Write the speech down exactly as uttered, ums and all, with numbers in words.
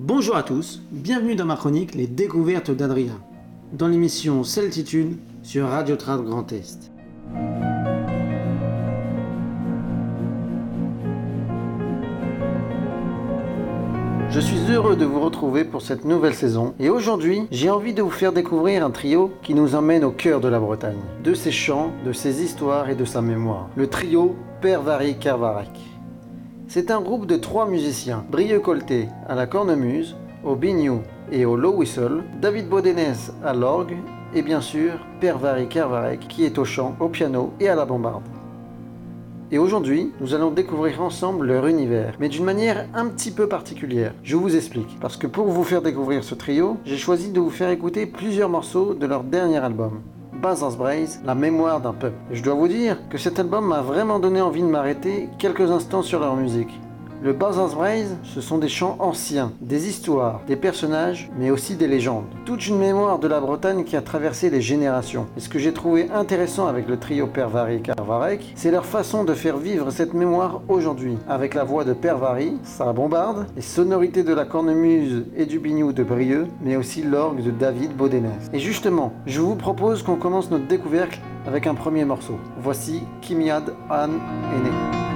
Bonjour à tous, bienvenue dans ma chronique Les Découvertes d'Adrien, dans l'émission Celtitude sur Radio Trad Grand Est. Je suis heureux de vous retrouver pour cette nouvelle saison et aujourd'hui j'ai envie de vous faire découvrir un trio qui nous emmène au cœur de la Bretagne, de ses chants, de ses histoires et de sa mémoire. Le trio Père Vary Kervarec. C'est un groupe de trois musiciens, Brieux Colté à la cornemuse, au biniou et au low whistle, David Bodenez à l'orgue et bien sûr Père Vary Kervarec qui est au chant, au piano et à la bombarde. Et aujourd'hui, nous allons découvrir ensemble leur univers, mais d'une manière un petit peu particulière. Je vous explique, parce que pour vous faire découvrir ce trio, j'ai choisi de vous faire écouter plusieurs morceaux de leur dernier album, Bazans Braze, la mémoire d'un peuple. Et je dois vous dire que cet album m'a vraiment donné envie de m'arrêter quelques instants sur leur musique. Le Bazans Braze, ce sont des chants anciens, des histoires, des personnages, mais aussi des légendes. Toute une mémoire de la Bretagne qui a traversé les générations. Et ce que j'ai trouvé intéressant avec le trio Père Vary Kervarec, c'est leur façon de faire vivre cette mémoire aujourd'hui, avec la voix de Père Vary, sa bombarde, les sonorités de la cornemuse et du biniou de Brieux, mais aussi l'orgue de David Bodenez. Et justement, je vous propose qu'on commence notre découverte avec un premier morceau. Voici Kimiad An Ene.